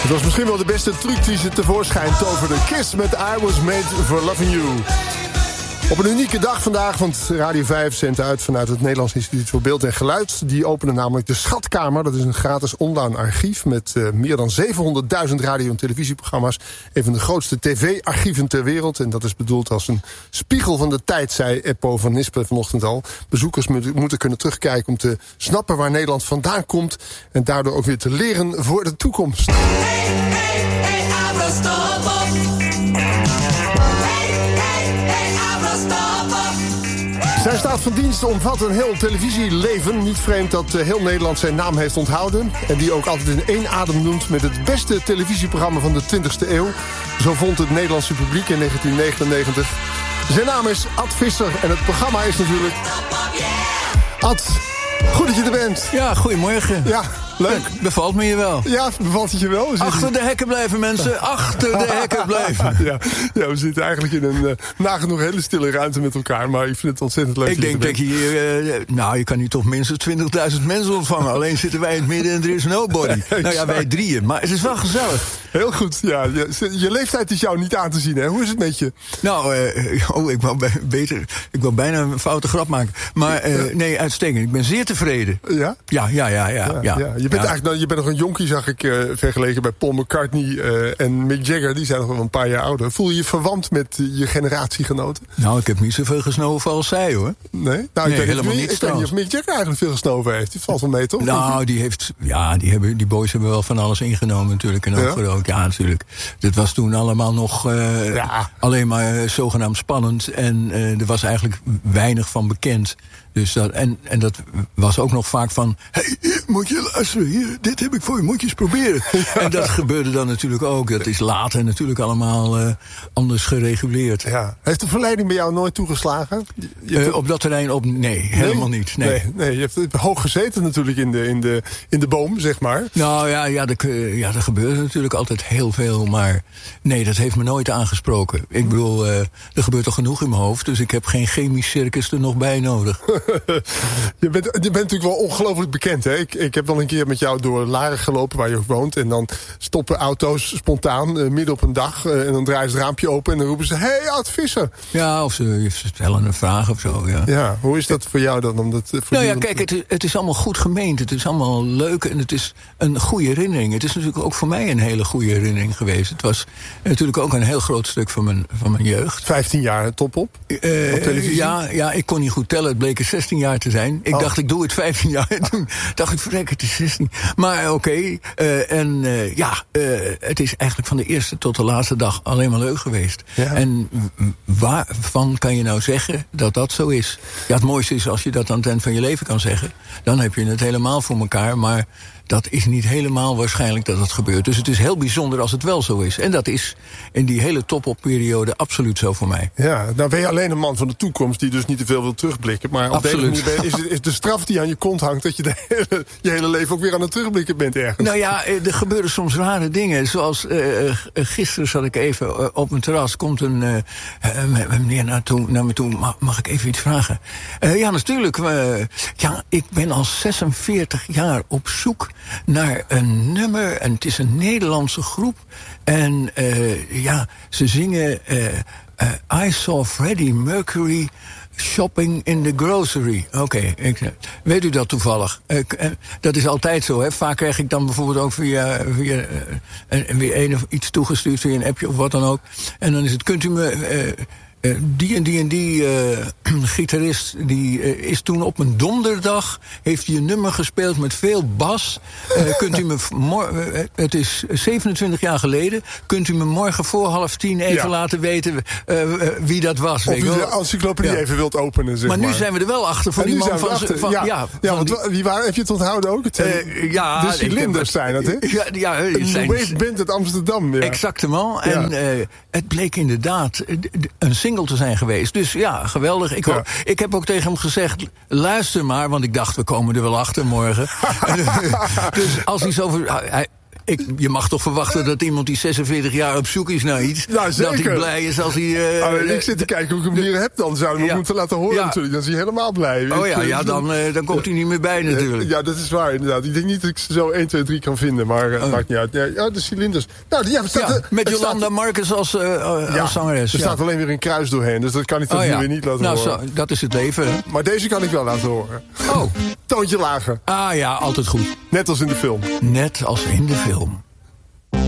Het was misschien wel de beste truc die ze tevoorschijn toverde. Kiss met I Was Made For Loving You. Op een unieke dag vandaag, want Radio 5 zendt uit vanuit het Nederlands Instituut voor Beeld en Geluid. Die openen namelijk de Schatkamer. Dat is een gratis online archief met meer dan 700.000 radio- en televisieprogramma's. Een van de grootste tv-archieven ter wereld. En dat is bedoeld als een spiegel van de tijd, zei Eppo van Nispen vanochtend al. Bezoekers moeten kunnen terugkijken om te snappen waar Nederland vandaan komt. En daardoor ook weer te leren voor de toekomst. Zijn staat van dienst omvat een heel televisieleven. Niet vreemd dat heel Nederland zijn naam heeft onthouden. En die ook altijd in één adem noemt met het beste televisieprogramma van de 20e eeuw. Zo vond het Nederlandse publiek in 1999. Zijn naam is Ad Visser en het programma is natuurlijk... Ad, goed dat je er bent. Ja, goedemorgen. Ja, leuk. Bevalt me je wel. Ja, bevalt het je wel? Achter de hekken blijven, mensen. Achter de hekken blijven. Ja, we zitten eigenlijk in een nagenoeg hele stille ruimte met elkaar. Maar ik vind het ontzettend leuk. Ik denk dat je hier... je kan hier toch minstens 20.000 mensen ontvangen. Alleen zitten wij in het midden en er is nobody. Nou ja, wij drieën. Maar het is wel gezellig. Heel goed, ja. Je leeftijd is jou niet aan te zien, hè? Hoe is het met je? Nou, ik wou bijna een foute grap maken. Maar nee, uitstekend. Ik ben zeer tevreden. Ja? Ja. Je bent eigenlijk je bent nog een jonkie, zag ik, vergeleken bij Paul McCartney en Mick Jagger. Die zijn nog wel een paar jaar ouder. Voel je je verwant met je generatiegenoten? Nou, ik heb niet zoveel gesnoven als zij, hoor. Nee? Nou, ik weet niet of Mick Jagger eigenlijk veel gesnoven heeft. Die valt wel mee, toch? Nou, die boys hebben wel van alles ingenomen natuurlijk. En ook gerookt. Ja, natuurlijk. Dat was toen allemaal nog alleen maar zogenaamd spannend. En er was eigenlijk weinig van bekend. Dus dat, en dat was ook nog vaak van... Hey, moet je luisteren, hier, dit heb ik voor je, moet je eens proberen. Ja. En dat gebeurde dan natuurlijk ook. Dat is later natuurlijk allemaal anders gereguleerd. Ja. Heeft de verleiding bij jou nooit toegeslagen? Op dat terrein nee, helemaal niet. Nee, je hebt hoog gezeten natuurlijk in de boom, zeg maar. Nou er gebeurde natuurlijk altijd heel veel. Maar nee, dat heeft me nooit aangesproken. Ik bedoel, er gebeurt toch genoeg in mijn hoofd. Dus ik heb geen chemisch circus er nog bij nodig. Je bent natuurlijk wel ongelooflijk bekend, hè? Ik heb wel een keer met jou door Laren gelopen, waar je ook woont. En dan stoppen auto's spontaan midden op een dag. En dan draaien ze het raampje open en dan roepen ze... Hey, Ad Visser! Ja, of ze stellen een vraag of zo, ja. Ja, hoe is dat voor jou dan? Kijk, het is allemaal goed gemeend. Het is allemaal leuk en het is een goede herinnering. Het is natuurlijk ook voor mij een hele goede herinnering geweest. Het was natuurlijk ook een heel groot stuk van mijn jeugd. 15 jaar top op televisie? Ja, ik kon niet goed tellen. Het bleek 16 jaar te zijn. Ik dacht, ik doe het 15 jaar. En toen dacht ik, verrek, het is 16. Maar oké. Het is eigenlijk van de eerste tot de laatste dag alleen maar leuk geweest. Ja. En waarvan kan je nou zeggen dat dat zo is? Ja, het mooiste is als je dat aan het eind van je leven kan zeggen. Dan heb je het helemaal voor elkaar. Maar dat is niet helemaal waarschijnlijk dat het gebeurt. Dus het is heel bijzonder als het wel zo is. En dat is in die hele top-op-periode absoluut zo voor mij. Ja, nou ben je alleen een man van de toekomst die dus niet te veel wil terugblikken. Maar op deze manier is de straf die aan je kont hangt dat je je hele leven ook weer aan het terugblikken bent ergens. Nou ja, er gebeuren soms rare dingen. Zoals gisteren zat ik even op mijn terras. Komt een meneer naar me toe. Mag ik even iets vragen? Ja, natuurlijk. Ik ben al 46 jaar op zoek naar een nummer. En het is een Nederlandse groep. En ze zingen I Saw Freddie Mercury shopping in the grocery. Oké, weet u dat toevallig? Dat is altijd zo, hè. Vaak krijg ik dan bijvoorbeeld ook via weer iets toegestuurd via een appje of wat dan ook. En dan is het, kunt u me... die en die gitarist die is toen op een donderdag heeft hij een nummer gespeeld met veel bas. Kunt u me het is 27 jaar geleden. Kunt u me morgen voor 9:30 even laten weten wie dat was? Of u de encyclopedie even wilt openen, zeg maar. Maar nu zijn we er wel achter van die man wie waren? Heb je het onthouden ook? De cilinders zijn dat, hè? Ja, een Wave Band uit Amsterdam. Ja. Exactement. En het bleek inderdaad een single te zijn geweest. Dus ja, geweldig. Ik heb ook tegen hem gezegd, luister maar, want ik dacht, we komen er wel achter morgen. Dus als hij zo... je mag toch verwachten dat iemand die 46 jaar op zoek is naar iets... Nou, zeker. Dat hij blij is als hij... ik zit te kijken hoe ik hem hier heb dan. Zouden we hem moeten laten horen natuurlijk. Dan is hij helemaal blij. Dan komt hij niet meer bij natuurlijk. Ja, dat is waar inderdaad. Ik denk niet dat ik ze zo 1, 2, 3 kan vinden. Maar het maakt niet uit. Ja, de cilinders. Nou, met Jolanda Marcus als zangeres. Er staat alleen weer een kruis doorheen. Dus dat kan ik nu weer niet laten horen. Dat is het leven. Hè? Maar deze kan ik wel laten horen. Oh. Toontje lager. Ah ja, altijd goed. Net als in de film. Net als in de film.